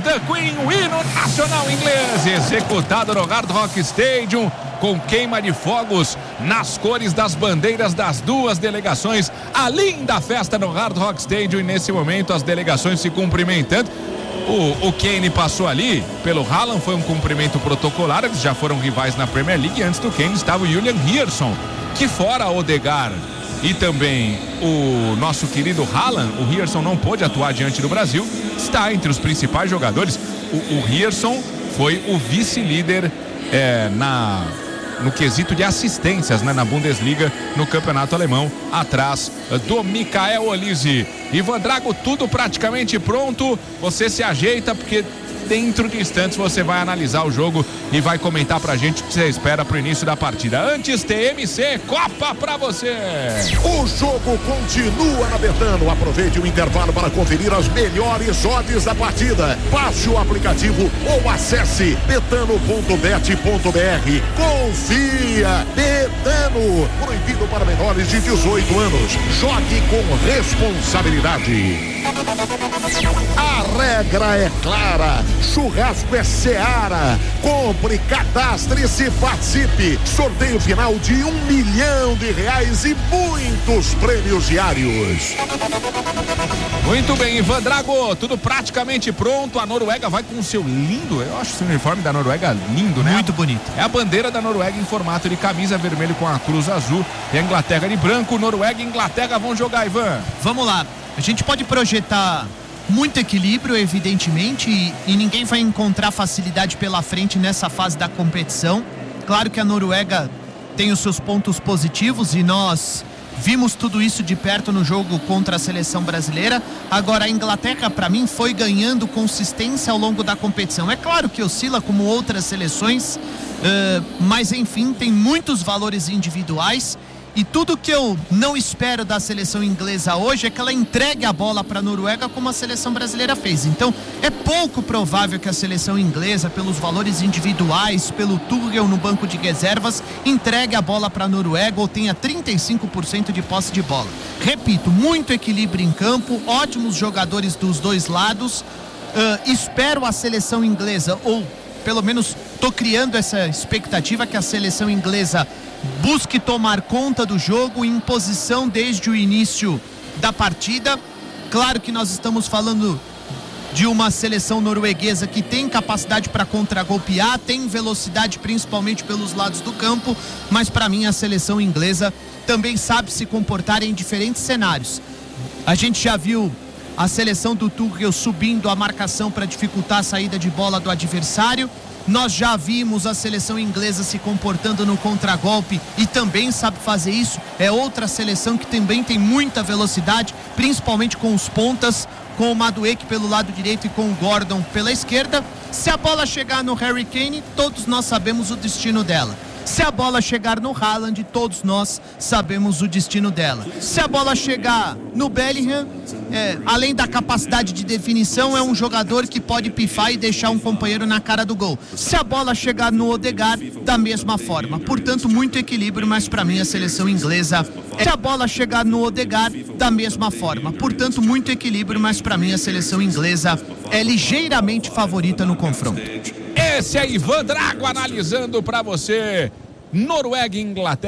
the Queen, o hino nacional inglês, executado no Hard Rock Stadium, com queima de fogos nas cores das bandeiras das duas delegações. A linda festa no Hard Rock Stadium, e nesse momento as delegações se cumprimentando. O Kane passou ali pelo Haaland, foi um cumprimento protocolar, eles já foram rivais na Premier League. Antes do Kane estava o Julian Henderson, que fora Odegaard e também o nosso querido Haaland, o Henderson não pôde atuar diante do Brasil, está entre os principais jogadores. O Henderson foi o vice-líder no quesito de assistências, né, na Bundesliga, no campeonato alemão, atrás do Michael Olise. Ivan Drago, tudo praticamente pronto, você se ajeita porque dentro de instantes você vai analisar o jogo e vai comentar pra gente o que você espera pro início da partida. Antes, TMC, Copa pra você! O jogo continua na Betano. Aproveite o intervalo para conferir as melhores odds da partida. Baixe o aplicativo ou acesse betano.bet.br. Confia! Betano, proibido para menores de 18 anos. Jogue com responsabilidade. A regra é clara. Churrasco é Seara. Compre, cadastre-se, participe. Sorteio final de R$1 milhão e muitos prêmios diários. Muito bem, Ivan Drago, tudo praticamente pronto. A Noruega vai com o seu lindo, eu acho esse uniforme da Noruega lindo, né? Muito bonito. É a bandeira da Noruega em formato de camisa vermelho com a cruz azul, e a Inglaterra de branco. Noruega e Inglaterra vão jogar, Ivan. Vamos lá, a gente pode projetar muito equilíbrio, evidentemente, e ninguém vai encontrar facilidade pela frente nessa fase da competição. Claro que a Noruega tem os seus pontos positivos e nós vimos tudo isso de perto no jogo contra a seleção brasileira. Agora a Inglaterra, para mim, foi ganhando consistência ao longo da competição. É claro que oscila como outras seleções, mas enfim, tem muitos valores individuais. E tudo que eu não espero da seleção inglesa hoje é que ela entregue a bola para a Noruega como a seleção brasileira fez. Então é pouco provável que a seleção inglesa, pelos valores individuais, pelo Tuchel no banco de reservas, entregue a bola para a Noruega ou tenha 35% de posse de bola. Repito, muito equilíbrio em campo, ótimos jogadores dos dois lados. Espero a seleção inglesa, ou pelo menos estou criando essa expectativa, que a seleção inglesa busque tomar conta do jogo em posição desde o início da partida. Claro que nós estamos falando de uma seleção norueguesa que tem capacidade para contragolpear, tem velocidade principalmente pelos lados do campo, mas para mim a seleção inglesa também sabe se comportar em diferentes cenários. A gente já viu a seleção do Tuchel subindo a marcação para dificultar a saída de bola do adversário. Nós já vimos a seleção inglesa se comportando no contragolpe e também sabe fazer isso. É outra seleção que também tem muita velocidade, principalmente com os pontas, com o Madueke pelo lado direito e com o Gordon pela esquerda. Se a bola chegar no Harry Kane, todos nós sabemos o destino dela. Se a bola chegar no Haaland, todos nós sabemos o destino dela. Se a bola chegar no Bellingham, além da capacidade de definição, é um jogador que pode pifar e deixar um companheiro na cara do gol. Se a bola chegar no Odegaard, da mesma forma. Portanto, muito equilíbrio, mas para mim a seleção inglesa... Se a bola chegar no Odegaard, da mesma forma. Portanto, muito equilíbrio, mas para mim a seleção inglesa é ligeiramente favorita no confronto. Esse é Ivan Drago analisando para você Noruega e Inglaterra.